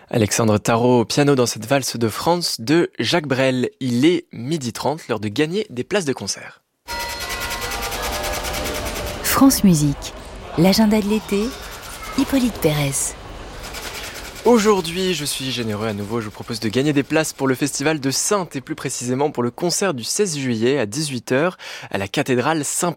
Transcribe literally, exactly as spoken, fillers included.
Alexandre Tarot au piano dans cette valse de France de Jacques Brel. Il est midi trente, l'heure de gagner des places de concert. France Musique, l'agenda de l'été, Hippolyte Pérez. Aujourd'hui, je suis généreux à nouveau, je vous propose de gagner des places pour le festival de Saintes et plus précisément pour le concert du seize juillet à dix-huit heures à la cathédrale Saint-Pierre.